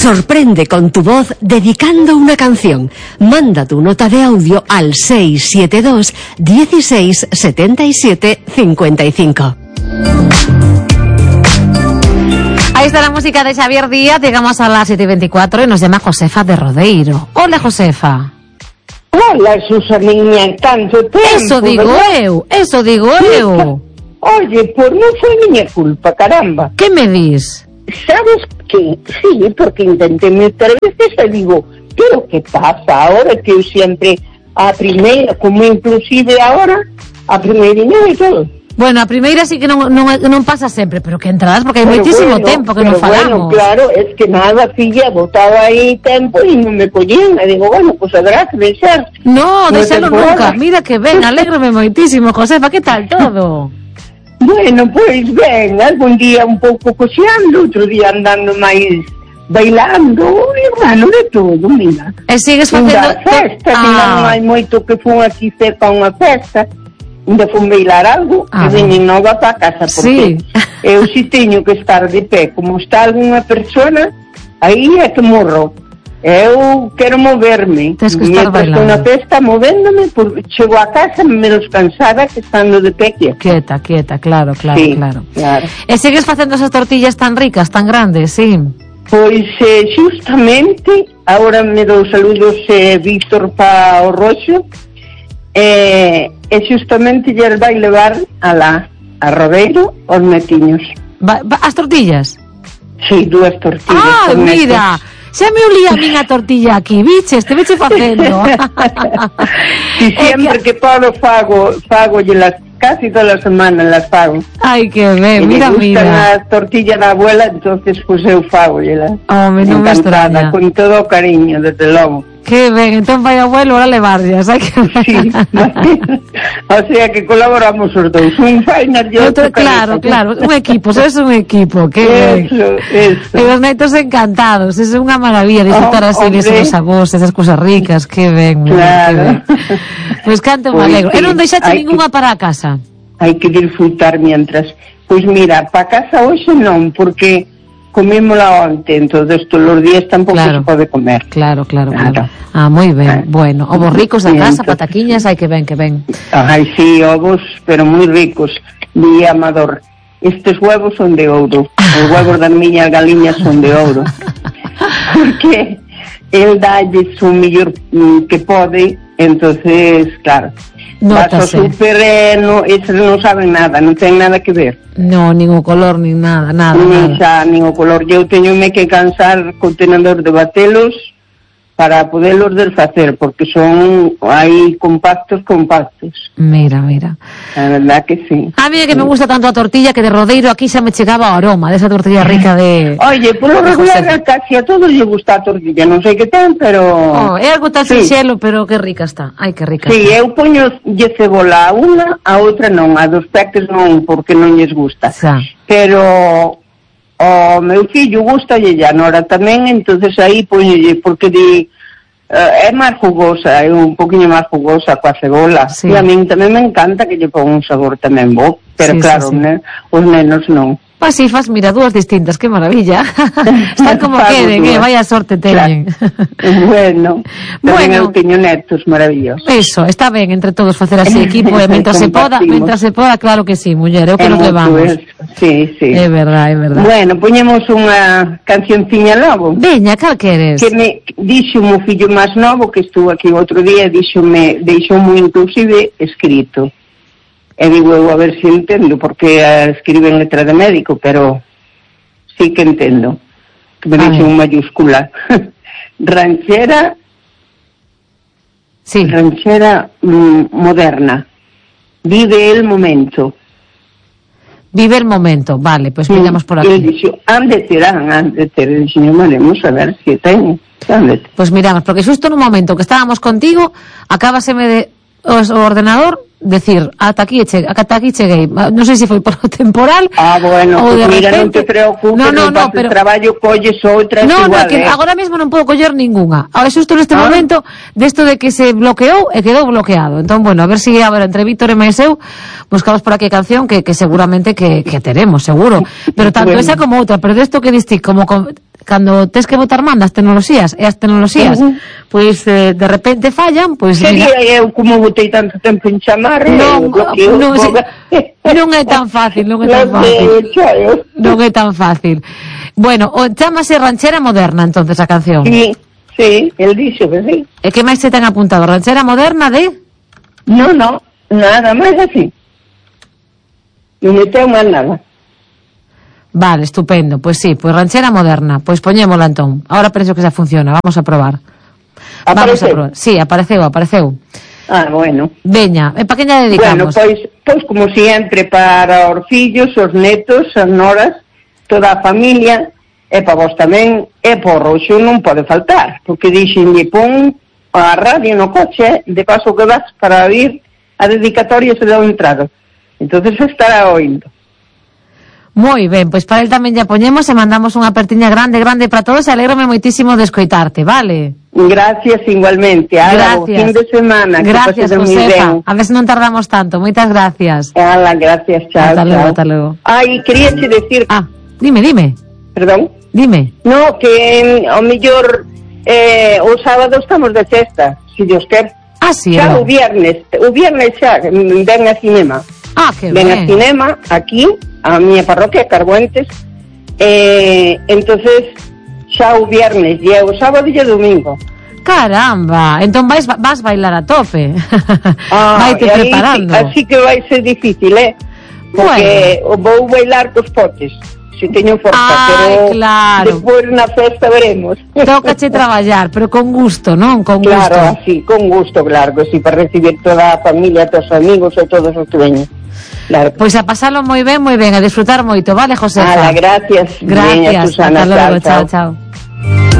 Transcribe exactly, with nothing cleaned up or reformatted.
Sorprende con tu voz dedicando una canción. Manda tu nota de audio al seis siete dos, dieciséis, setenta y siete, cincuenta y cinco. Ahí está la música de Xavier Díaz. Llegamos a las siete y veinticuatro y nos llama Josefa de Rodeiro. Hola, Josefa. Hola, Susaniña, tanto tempo. Eso digo ¿verdad? eu, eso digo eu. Oye, por non foi miña culpa, caramba. Que me dis? Sabes que, sí, porque intenté meter veces e digo, pero que pasa ahora que eu sempre a primeira, como inclusive ahora, a primeirinha e todo. Bueno, a primeira sí que non, non, non pasa sempre, pero que entradas porque hai Pero moitísimo bueno, tempo que pero non falamos. Bueno, claro, es que nada, filla, botaba aí tempo e non me collían. E digo, bueno, pues habrá que deixar. No, Unha deixalo temporada. nunca. Mira que ben, alégrame moitísimo, Josefa, que tal todo? Bueno, pois ben, algún día un pouco coxeando, outro día andando máis bailando, e bueno, de todo, mira. E sigues facendo... Unha festa, ah. Mira, non hai moito que fun aquí cerca a unha festa, ainda fun bailar algo, ah. e veñen nova para casa, porque sí. eu si teño que estar de pé, como está algunha persona, aí é que morro. Eu quero moverme. Tens que estar bailando. Estou na festa movéndome, porque chego a casa menos cansada que estando de pé quieta. Quieta, quieta, claro, claro, sí, claro. claro. E sigues facendo esas tortillas tan ricas, tan grandes, sí? Pois, eh, justamente, agora me dou saludos eh, Víctor pa o Roxo, eh, e justamente lle vai levar a la a Rodeiro os metiños. Va, va, as tortillas? Sí, dúas tortillas. Ah, mira, xa me olía a min a tortilla aquí, biches, te veche facendo. Si sempre que, que podo fago, fago las casi todas as semanas las fago. Ai, que ben, mira, mira. Me gustan mira. as tortillas da abuela, entonces pues eu fago las. Oh, me non me extraña. Con todo o cariño, desde logo. Que ben, entón vai abuelo, ahora levarllas, hai que... Sí, o sea que colaboramos os dous, un fainas e outro. Claro, claro, un equipo, sois un equipo, que ben. Eso, eso. E os netos encantados, é unha maravilla disfrutar oh, así deses avós, esas cousas ricas, que ben, claro. Que ben. Pois canto me alegro. E non deixaste ningunha para a casa? Hai que disfrutar mientras. Pois mira, para casa hoxe non, porque comímola onte, entonces todos os días tampouco claro, se pode comer. Claro, claro, claro. Ah, moi ben, bueno. Ovos ricos da casa, pataquiñas, hai que ben, que ben. Ai, sí, ovos, pero moi ricos. Di Amador, estes huevos son de ouro. Os huevos das miñas galiñas son de ouro. Porque el dalles o mellor que pode, entonces, claro, vas ao super, eh, no, eses non saben nada, non ten nada que ver. No, nin o color, nin nada, nada, nin nada. Xa, nin o color. Eu teñome que cansar co tenedor de batelos para poderlos desfacer, porque son aí compactos, compactos. Mira, mira. A verdad que sí. A mí é que me gusta tanto a tortilla que de Rodeiro aquí xa me chegaba o aroma desa tortilla rica de... Oye, por lo regular casi a todos lle gusta a tortilla, non sei que ten, pero... Oh, é algo tan sí. sinxelo, pero que rica está. Ai, que rica sí, está. eu poño lle cebola a unha, a outra non, a dos peques non, porque non lles gusta. Xa. Pero... o meu fillo gusta e a Nora tamén, entonces aí poñolle, porque di uh, é máis jugosa, é un poquinho máis jugosa coa cebola, sí. E a min tamén me encanta que lle pon un sabor tamén bo, pero sí, claro, sí, sí. Ne, os nenos non. Pois si fas, mira, dúas distintas, que maravilla. Están como queren, eh, vaya sorte teñen. Claro. Bueno, tamén bueno, eu teño netos maravillosos. Eso, está ben entre todos facer así equipo, e mentras se poda, mentras se poda, claro que sí, muller, eu que nos levamos. Sí, sí. É verdade, é verdade. Bueno, poñemos unha cancionciña logo. Veña, cal queres? Que me dixo o fillo máis novo que estuvo aquí outro día, díxome, deixoume inclusive escrito. E digo eu a ver se entendo, porque escribe en letra de médico, pero sí que entendo. Que me dixe un mayúscula. Ranchera, sí. Ranchera mm, moderna. Vive el momento. Vive el momento, vale, pois pues miramos por aquí. E dixo, ande terán, ande ter, e dixo, veremos a ver se ten. Pois pues miramos, porque xusto no momento que estábamos contigo, acábaseme de o ordenador decir, ata aquí cheguei, ata aquí cheguei. Non sei se foi por o temporal. Ah, bueno, ou pues de mira, repente... non te preocupes, no, no, no, pero traballo colles outras no, igual. No, que eh. agora mesmo non podo coller ningunha. Ahora xusto neste ah. momento desto de que se bloqueou e quedou bloqueado. Entón, bueno, a ver se si, a ver, entre Víctor e máis eu buscamos por aquí canción que, que seguramente que, que teremos, seguro. Pero tanto bueno. Esa como outra, pero desto que diste como con... cando tes que botar man das tecnoloxías, e as tecnoloxías, uh-huh. pois eh, de repente fallan, pois sería mira, eu como botei tanto tempo en chamar, non, bloqueo, non, si, non é tan fácil, non é tan fácil. Non é tan fácil. Bueno, o chamase Ranchera Moderna, entonces a canción. Sí, sí, el dixo que sí. E que máis se ten apuntado? Ranchera Moderna de? No, no, nada máis así. Non me ten máis nada. Vale, estupendo. Pois sí, pois Ranchera Moderna. Pois poñémola entón. Ahora penso que xa funciona. Vamos a probar. Apareceu? Vamos a probar. Sí, apareceu, apareceu. Ah, bueno. Veña, e pa que lla dedicamos? Bueno, pois, pois como sempre para os fillos, os netos, as noras, toda a familia, e para vos tamén, e por Roxo non pode faltar, porque dixenlle pon a radio no coche, de paso que vas para oír a dedicatoria se dá un entrado. Entonces estará oindo. Moi ben, pois para el tamén lla poñemos e mandamos unha apertiña grande, grande para todos e alégrome moitísimo de escoitarte, vale? Gracias igualmente. Ala, gracias. Fin de semana. Gracias, Josefa. A ver se non tardamos tanto. Moitas gracias. Ala, gracias, chao. Hasta luego, chao. hasta luego. Ai, queríache decir... Ah, dime, dime. Perdón? Dime. No, que ao mellor eh, o sábado estamos de festa, se Dios quer. Ah, sí, xa no. o viernes, o viernes xa ven a cinema. Ah, que ven ben. a cinema aquí, a miña parroquia, Carbuentes, eh, entonces xa o viernes, e o sábado e o domingo. Caramba, entón vais, vas bailar a tope. Ah, Vaite aí, preparando. Así que vai ser difícil, eh? Porque bueno. Vou bailar cos potes, se teño forza, Ay, pero claro. despois na festa veremos. Tócache traballar, pero con gusto, non? Con gusto. Claro, así, con gusto, claro, que sí, para recibir toda a familia, todos os amigos e todos os que veñen. Claro. Pois a pasalo moi ben, moi ben, a disfrutar moito, vale, Josefa? Ala, gracias. Gracias, Veña, Susana, hasta logo, chao, chao, chao.